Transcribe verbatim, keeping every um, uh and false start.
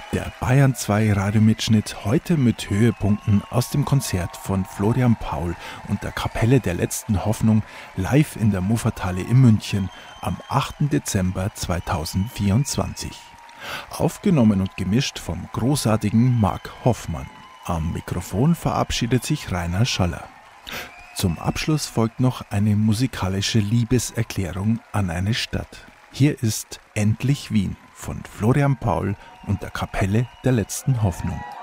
Der Bayern zwei Radiomitschnitt heute mit Höhepunkten aus dem Konzert von Florian Paul und der Kapelle der letzten Hoffnung live in der Muffathalle in München am achten Dezember zweitausendvierundzwanzig. Aufgenommen und gemischt vom großartigen Mark Hoffmann. Am Mikrofon verabschiedet sich Rainer Schaller. Zum Abschluss folgt noch eine musikalische Liebeserklärung an eine Stadt. Hier ist Endlich Wien von Florian Paul und der Kapelle der letzten Hoffnung.